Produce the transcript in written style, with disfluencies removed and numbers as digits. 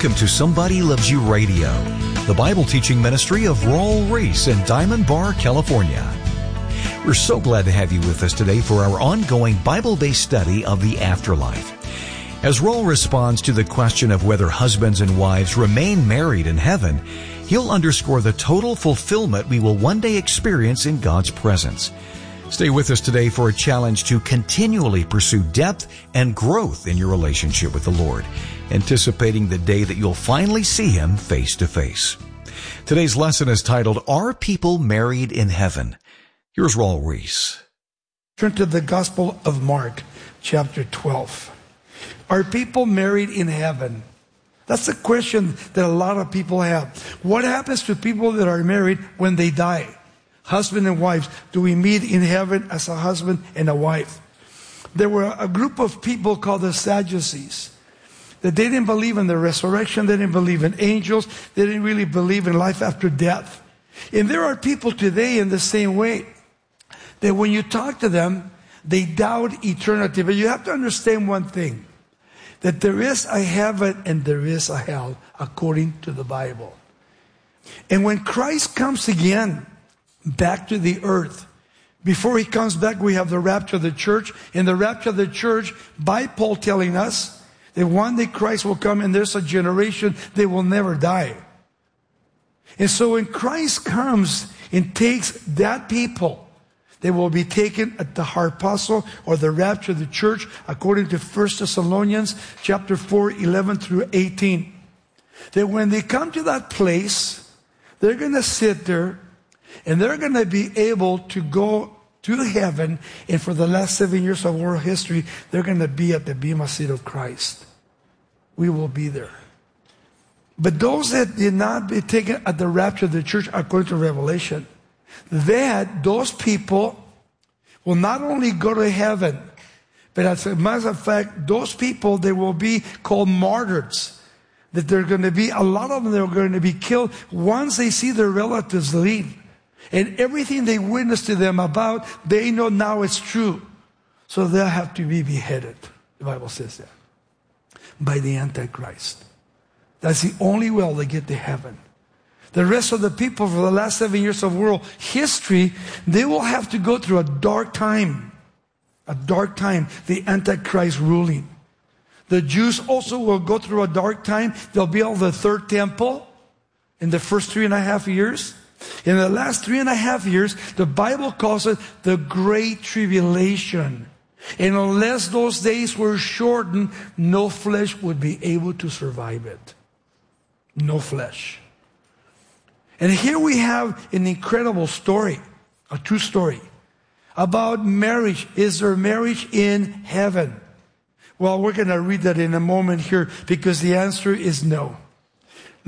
Welcome to Somebody Loves You Radio, the Bible teaching ministry of Raul Ries in Diamond Bar, California. We're so glad to have you with us today for our ongoing Bible-based study of the afterlife. As Raul responds to the question of whether husbands and wives remain married in heaven, he'll underscore the total fulfillment we will one day experience in God's presence. Stay with us today for a challenge to continually pursue depth and growth in your relationship with the Lord, anticipating the day that you'll finally see Him face to face. Today's lesson is titled, Are People Married in Heaven? Here's Raul Ries. Turn to the Gospel of Mark, chapter 12. Are people married in heaven? That's a question that a lot of people have. What happens to people that are married when they die? Husband and wives, do we meet in heaven as a husband and a wife? There were a group of people called the Sadducees that they didn't believe in the resurrection, they didn't believe in angels, they didn't really believe in life after death. And there are people today in the same way, that when you talk to them, they doubt eternity. But you have to understand one thing, that there is a heaven and there is a hell, according to the Bible. And when Christ comes again, back to the earth, before He comes back, we have the rapture of the church. In the rapture of the church, by Paul telling us that one day Christ will come and there's a generation that will never die. And so when Christ comes and takes that people, they will be taken at the harpazo, or the rapture of the church, according to 1 Thessalonians chapter 4, 11 through 18. That when they come to that place, they're going to sit there and they're going to be able to go to heaven. And for the last 7 years of world history, they're going to be at the bema seat of Christ. We will be there. But those that did not be taken at the rapture of the church, according to Revelation, those people will not only go to heaven, but as a matter of fact, those people, they will be called martyrs. That they're going to be, a lot of them, they're going to be killed once they see their relatives leave. And everything they witnessed to them about, they know now it's true. So they'll have to be beheaded. The Bible says that. By the Antichrist. That's the only way they get to heaven. The rest of the people for the last 7 years of world history, they will have to go through a dark time. A dark time, the Antichrist ruling. The Jews also will go through a dark time. They'll build the third temple in the first 3.5 years. In the last 3.5 years, the Bible calls it the Great Tribulation. And unless those days were shortened, no flesh would be able to survive it. No flesh. And here we have an incredible story, a true story, about marriage. Is there marriage in heaven? Well, we're going to read that in a moment here, because the answer is no.